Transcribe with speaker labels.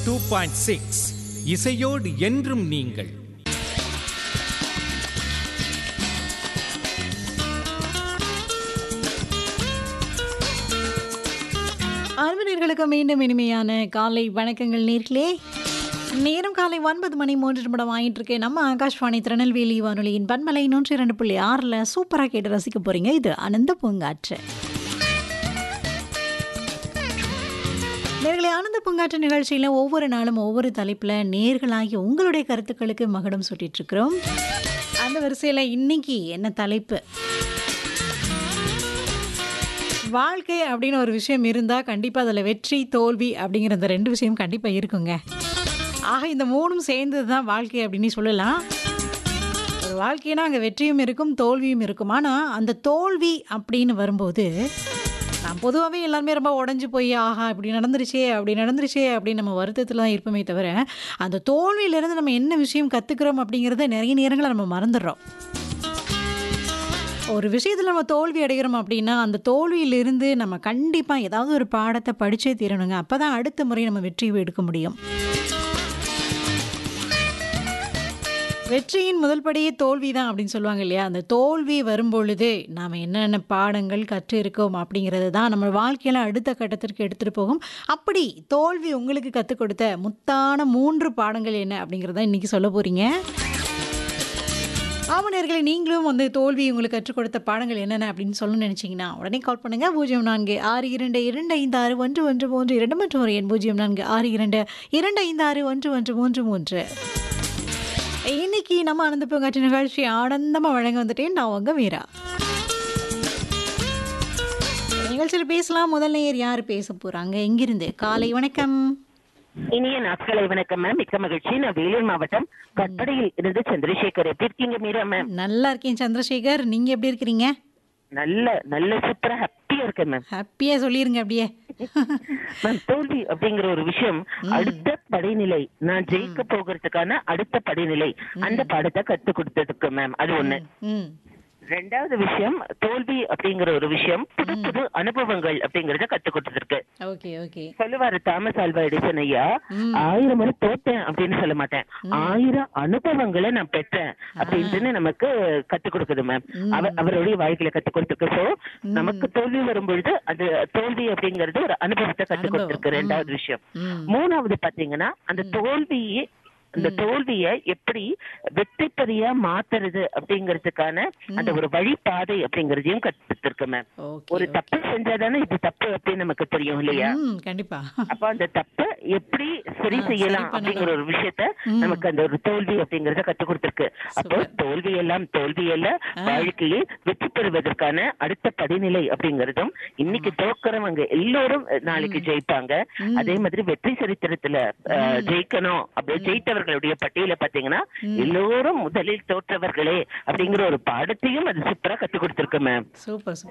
Speaker 1: 2.6 இசையோடு என்றும் நீங்கள்.
Speaker 2: அன்பர்களுக்கு மீண்டும் இனிமையான காலை வணக்கங்கள் நேர்களே. நேரம் காலை 9:03 ஆயிட்டு இருக்கு. நம்ம ஆகாஷ்வாணி திருநெல்வேலி வானொலியின் பன்மலை 102.6 சூப்பரா கேட்டு ரசிக்க போறீங்க. இது ஆனந்த பூங்காற்று. நேர்களே, ஆனந்த பூங்காற்று நிகழ்ச்சியில ஒவ்வொரு நாளும் ஒவ்வொரு தலைப்புல நேர்களாகி உங்களுடைய கருத்துக்களுக்கு மகுடம் சூட்டிட்டு இருக்கிறோம். அந்த வரிசையில இன்னைக்கு என்ன தலைப்பு? வாழ்க்கை அப்படின்னு ஒரு விஷயம் இருந்தால் கண்டிப்பாக அதில் வெற்றி தோல்வி அப்படிங்கிற அந்த 2 விஷயம் கண்டிப்பாக இருக்குங்க. ஆக இந்த 3ம் சேர்ந்தது தான் வாழ்க்கை அப்படின்னு சொல்லலாம். ஒரு வாழ்க்கைனா அங்கே வெற்றியும் இருக்கும் தோல்வியும் இருக்கும். ஆனால் அந்த தோல்வி அப்படின்னு வரும்போது நான் பொதுவாகவே எல்லாருமே ரொம்ப உடஞ்சி போய் ஆஹா இப்படி நடந்துருச்சே அப்படின்னு நம்ம வருத்தத்தில் தான் இருப்போமே தவிர, அந்த தோல்வியிலேருந்து நம்ம என்ன விஷயம் கற்றுக்கிறோம் அப்படிங்கிறத நிறைய நேரங்களில் நம்ம மறந்துடுறோம். ஒரு விஷயத்தில் நம்ம தோல்வி அடைகிறோம் அப்படின்னா அந்த தோல்வியிலிருந்து நம்ம கண்டிப்பாக ஏதாவது ஒரு பாடத்தை படித்தே தீரணுங்க. அப்போ தான் அடுத்த முறை நம்ம வெற்றி எடுக்க முடியும். வெற்றியின் முதல் படியே தோல்வி தான் அப்படின்னு சொல்லுவாங்க இல்லையா? அந்த தோல்வி வரும்பொழுது நாம் என்னென்ன பாடங்கள் கற்று இருக்கோம் அப்படிங்கிறது தான் நம்ம வாழ்க்கையில் அடுத்த கட்டத்திற்கு எடுத்துகிட்டு போகும். அப்படி தோல்வி உங்களுக்கு கற்றுக் கொடுத்த முத்தான 3 பாடங்கள் என்ன அப்படிங்கிறத இன்றைக்கி சொல்ல போகிறீங்க. ஆவணர்களே, நீங்களும் வந்து தோல்வி உங்களுக்கு கற்றுக் கொடுத்த பாடங்கள் என்னென்ன அப்படின்னு சொல்லணும்னு நினச்சிங்கன்னா உடனே கால் பண்ணுங்கள். 0462256113 மற்றும் ஒரு எண் 0462256133. இன்னைக்கு நம்ம ஆனந்த பூங்காற்று நிகழ்ச்சி ஆனந்தமாக வழங்க வந்துட்டேன். நான் உங்க மீரா. நிகழ்ச்சியில் பேசலாம். முதல் நேயர் யார் பேச போகிறாங்க? எங்கிருந்து? காலை வணக்கம்.
Speaker 3: இனிய நாட்களை வணக்கம் மேம். மிக்க மகிழ்ச்சி. நான் வேலூர் மாவட்டம் கட்டடையில் இருந்து சந்திரசேகர். எப்படி இருக்கீங்க மீரா மேம்?
Speaker 2: நல்லா இருக்கேன் சந்திரசேகர். நீங்க எப்படி இருக்கிறீங்க?
Speaker 3: நல்ல சூப்பரா ஹாப்பியா இருக்கேன் மேம்.
Speaker 2: ஹாப்பியா சொல்லிருங்க அப்படியே.
Speaker 3: மேம், தோல்வி அப்படிங்கிற ஒரு விஷயம் அடுத்த படிநிலை, நான் ஜெயிக்க போகிறதுக்கான அடுத்த படிநிலை, அந்த பாடத்தை கத்து கொடுத்ததுக்கு மேம். அது ஒண்ணு. ரெண்டாவது விஷயம், தோல்வி அப்படிங்கிற ஒரு விஷயம் புது புது அனுபவங்கள் அப்படிங்கறத கத்து கொடுத்துருக்கு. சொல்லுவாரு தாமஸ் ஆல்வா எடிசன் ஐயா, 1000 முறை தோத்தேன் அப்படின்னு சொல்ல மாட்டேன், 1000 அனுபவங்களை நான் பெற்றேன் அப்படின்னு நமக்கு கத்து கொடுக்குது மேம். அவருடைய வாழ்க்கையில கத்து கொடுத்துருக்கு. சோ நமக்கு தோல்வி வரும்பொழுது அது தோல்வி அப்படிங்கறது ஒரு அனுபவத்தை கத்து கொடுத்துருக்கு. ரெண்டாவது விஷயம். மூணாவது பாத்தீங்கன்னா, அந்த தோல்வியை எப்படி வெற்றி பெறியா மாத்துறது அப்படிங்கறதுக்கான அந்த ஒரு வழிபாதை அப்படிங்கறதையும் கத்துருக்கு மேம். ஒரு தப்பு செஞ்சாதானே இது தப்பு அப்படின்னு நமக்கு தெரியும் இல்லையா?
Speaker 2: கண்டிப்பா.
Speaker 3: அப்ப அந்த தப்பை எப்படி சரி செய்யலாம் அப்படிங்கிற ஒரு விஷயத்த நமக்கு அந்த ஒரு தோல்வி அப்படிங்கறத கத்து கொடுத்திருக்கு. அப்போ தோல்வி அல்ல, வாழ்க்கையை வெற்றி பெறுவதற்கான அடுத்த படிநிலை அப்படிங்கறதும், இன்னைக்கு தோக்குறவங்க எல்லோரும் நாளைக்கு ஜெயிப்பாங்க. அதே மாதிரி வெற்றி சரித்திரத்துல ஜெயிக்கணும் அப்படி ஜெயித்தவர்களுடைய பட்டியல பாத்தீங்கன்னா எல்லோரும் முதலில் தோற்றவர்களே அப்படிங்கிற ஒரு பாடத்தையும் அது சூப்பரா கத்து கொடுத்திருக்கு மேம்.
Speaker 2: சூப்பர்.